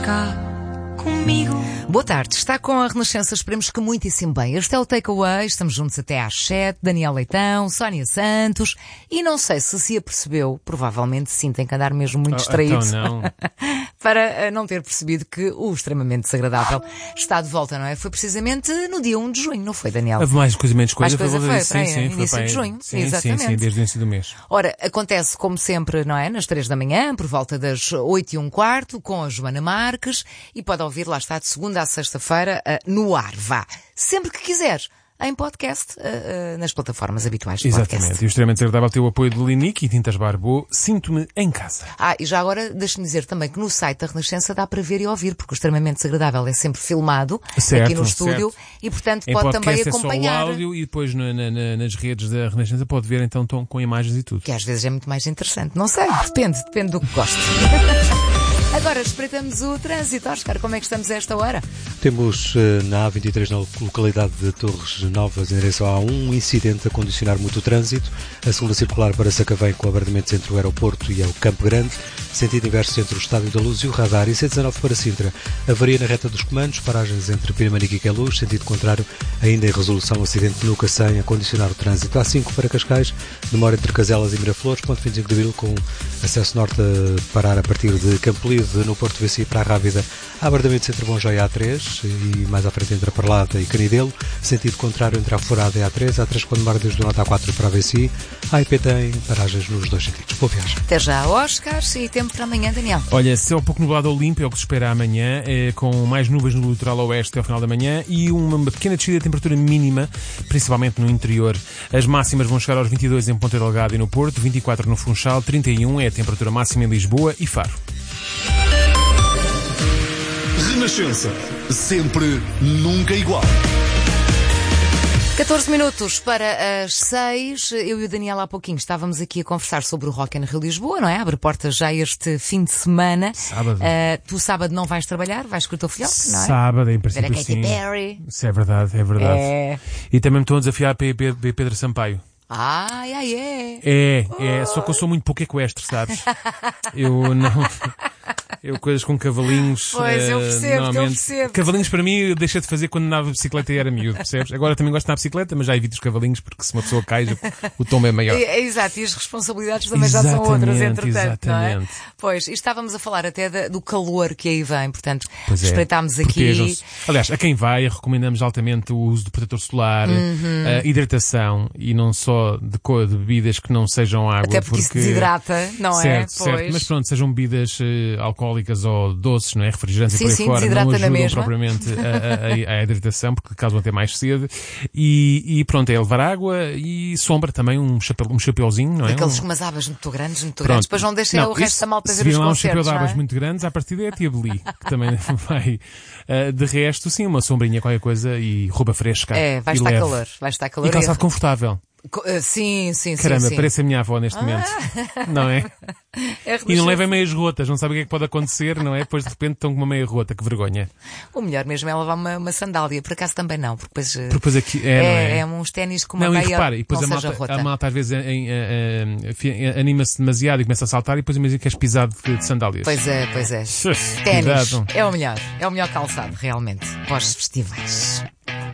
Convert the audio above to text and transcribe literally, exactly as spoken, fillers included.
Cá comigo. Boa tarde, está com a Renascença, esperemos que muitíssimo bem. Este é o Takeaway, estamos juntos até às sete, Daniel Leitão, Sónia Santos, e não sei se se apercebeu, provavelmente sim, tem que andar mesmo muito distraído. Oh, então não. Para não ter percebido que o extremamente desagradável está de volta, não é? Foi precisamente no dia um de junho, não foi, Daniel? Houve mais coisa, menos coisa. Mais coisa foi, sim, para aí, sim, início foi para de junho, sim, exatamente. Sim, sim, desde o início do mês. Ora, acontece como sempre, não é? Nas três da manhã, por volta das oito e um quarto, com a Joana Marques, e pode ouvir, lá está, de segunda à sexta-feira, uh, no ar, vá. Sempre que quiseres. Em podcast, uh, uh, nas plataformas habituais de podcast. Exatamente. E o extremamente desagradável tem o apoio de Linique e Tintas Barbeau. Sinto-me em casa. Ah, e já agora deixe-me dizer também que no site da Renascença dá para ver e ouvir, porque o extremamente desagradável é sempre filmado certo, aqui no estúdio certo. e, portanto, em pode também podcast acompanhar. É só o áudio e depois na, na, nas redes da Renascença pode ver então tom, com imagens e tudo. Que às vezes é muito mais interessante. Não sei, depende, depende do que goste. Agora espreitamos o trânsito. Oscar, como é que estamos a esta hora? Temos na A vinte e três, na localidade de Torres Novas, em direção a A um, um incidente a condicionar muito o trânsito. A segunda circular para Sacavém, com abrandamentos entre o aeroporto e o Campo Grande. Sentido inverso entre o Estádio da Luz e o Radar. E cento e dezanove para Sintra. Avaria na reta dos comandos, paragens entre Pinamanique e Queluz. Sentido contrário, ainda em resolução, acidente no Cacém a condicionar o trânsito. A cinco para Cascais, demora entre Caselas e Miraflores. Ponto vinte e cinco de Abril, com acesso norte a parar a partir de Campo Lido, no Porto V C para a Rábida. Há abardamentos entre Bom Joia e A três e mais à frente entre a Parlada e Canidelo. Sentido contrário entre a Forada e A três. A três quando mar desde o norte A quatro para a V C. A I P tem paragens nos dois sentidos. Boa viagem. Até já, Oscar, e tempo para amanhã, Daniel. Olha, céu pouco nublado ou limpo é o que se espera amanhã, é, com mais nuvens no litoral oeste ao final da manhã e uma pequena descida de temperatura mínima, principalmente no interior. As máximas vão chegar aos vinte e dois em Ponta Delgada e no Porto, vinte e quatro no Funchal, trinta e um é a temperatura máxima em Lisboa e Faro. Renascença, sempre, nunca igual. catorze minutos para as seis. Eu e o Daniel há pouquinho estávamos aqui a conversar sobre o Rock in Rio Lisboa, não é? Abre portas já este fim de semana. Sábado. Uh, tu sábado não vais trabalhar, vais com o teu filhote, não é? Sábado, em Ver a princípio, Katy sim. Perry. Isso é verdade, é verdade. É. E também me estou a desafiar para ir ver Pedro Sampaio. Ai, ai, é. É, é, só que eu sou muito pouco equestre, sabes? Eu não... Eu coisas com cavalinhos... Pois, eu uh, percebo, normalmente... eu percebo. Cavalinhos para mim eu deixei de fazer quando andava de bicicleta e era miúdo, percebes? Agora também gosto de andar de bicicleta, mas já evito os cavalinhos porque se uma pessoa cai, já, o tombo é maior. É, é, exato, e as responsabilidades também já são outras, entretanto, exatamente. não é? Pois, e estávamos a falar até da, do calor que aí vem, portanto, Pois é, respeitámos aqui... protejam-se. Aliás, a quem vai, recomendamos altamente o uso de protetor solar, Uhum. a hidratação e não só de, co- de bebidas que não sejam água. Até porque, isso desidrata, não certo, é? Pois. certo, mas pronto, sejam bebidas uh, alcoólicas ou doces, não é? Refrigerantes Sim, e por aí sim, fora, desidrata não na ajudam mesma. propriamente a, a, a hidratação, porque causam até mais sede. E, e pronto, é levar água e sombra também, um, chapéu, um chapeuzinho, não é? Aqueles um... com umas abas muito grandes, muito Pronto. grandes. Depois não deixem o resto isso, da malta se ver os vir lá um chapéu concertos, de abas não é? muito grandes, à partida é a tia Beli, que também vai. Uh, de resto, sim, uma sombrinha, qualquer coisa e roupa fresca. É, vai e estar leve. calor. Vai estar calor. E calçado confortável. Co- uh, Sim, sim, Caramba, sim. sim. parece a minha avó neste momento. Não é? É E não levem renascença. meias rotas, não sabem o que é que pode acontecer, não é? Depois de repente estão com uma meia rota, que vergonha. O melhor mesmo é levar uma, uma sandália. Por acaso também não, porque depois... uh, Porque depois aqui, é, não é, é? é uns ténis com uma Não, e meia repara, e depois não a seja malta, rota. a malta às vezes em- em- em- em- anima-se demasiado e começa a saltar e depois imagina que és pisado de, de sandálias. Pois é, pois é. Ténis. Ténis é o melhor. É o melhor calçado, realmente. Pós-festivais.